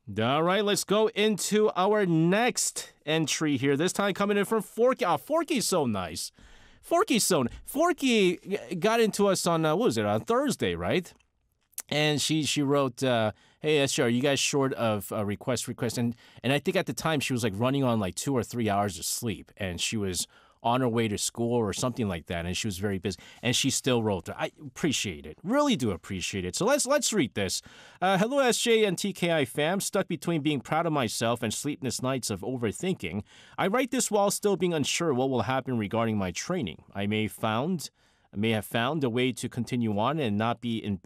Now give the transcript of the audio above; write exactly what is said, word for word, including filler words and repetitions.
All right, let's go into our next entry here. This time coming in from Forky. Oh, Forky's so nice. Forky's so Forky got into us on uh, what was it on Thursday, right? And she she wrote, uh, "Hey S J, are you guys short of uh, request request?" And and I think at the time she was like running on like two or three hours of sleep, and she was on her way to school or something like that, and she was very busy. And she still wrote. I appreciate it, really do appreciate it. So let's let's read this. Uh, Hello S J and T K I fam, stuck between being proud of myself and sleepless nights of overthinking. I write this while still being unsure what will happen regarding my training. I may found. I may have found a way to continue on and not be in